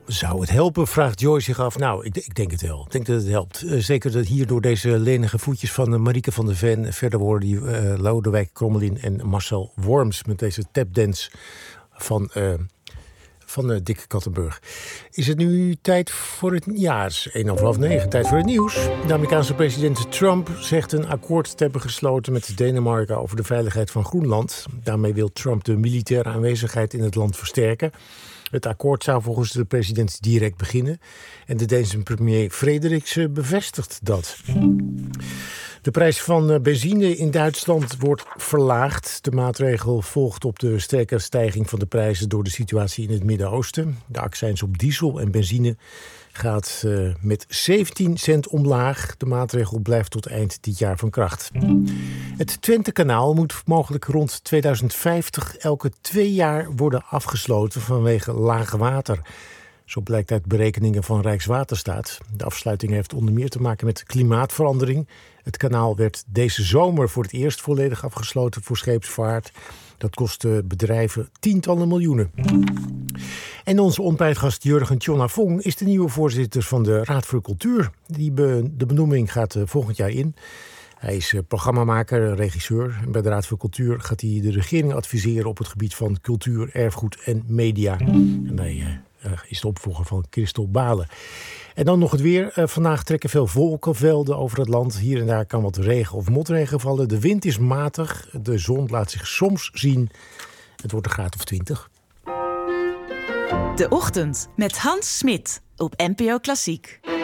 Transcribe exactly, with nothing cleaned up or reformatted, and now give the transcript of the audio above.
Zou het helpen, vraagt Joy zich af. Nou, ik, ik denk het wel. Ik denk dat het helpt. Uh, zeker dat hier door deze lenige voetjes van uh, Marieke van der Ven... verder worden die uh, Lodewijk Krommelin en Marcel Worms... met deze tapdance van, uh, van uh, Dick Kattenburg. Is het nu tijd voor het... Ja, het is één over half negen. Tijd voor het nieuws. De Amerikaanse president Trump zegt een akkoord te hebben gesloten... met Denemarken over de veiligheid van Groenland. Daarmee wil Trump de militaire aanwezigheid in het land versterken... Het akkoord zou volgens de president direct beginnen. En de Deense premier Frederiksen bevestigt dat. De prijs van benzine in Duitsland wordt verlaagd. De maatregel volgt op de sterke stijging van de prijzen... door de situatie in het Midden-Oosten. De accijns op diesel en benzine gaat uh, met zeventien cent omlaag. De maatregel blijft tot eind dit jaar van kracht. Het Twentekanaal moet mogelijk rond tweeduizend vijftig elke twee jaar worden afgesloten vanwege laag water. Zo blijkt uit berekeningen van Rijkswaterstaat. De afsluiting heeft onder meer te maken met klimaatverandering. Het kanaal werd deze zomer voor het eerst volledig afgesloten voor scheepsvaart. Dat kostte bedrijven tientallen miljoenen. En onze ontbijtgast Jurgen Tjonnafong is de nieuwe voorzitter van de Raad voor Cultuur. Die be- de benoeming gaat uh, volgend jaar in. Hij is uh, programmamaker, regisseur. En bij de Raad voor Cultuur gaat hij de regering adviseren op het gebied van cultuur, erfgoed en media. En hij uh, is de opvolger van Christel Balen. En dan nog het weer. Uh, vandaag trekken veel wolkenvelden over het land. Hier en daar kan wat regen of motregen vallen. De wind is matig. De zon laat zich soms zien. Het wordt een graad of twintig. De Ochtend met Hans Smit op N P O Klassiek.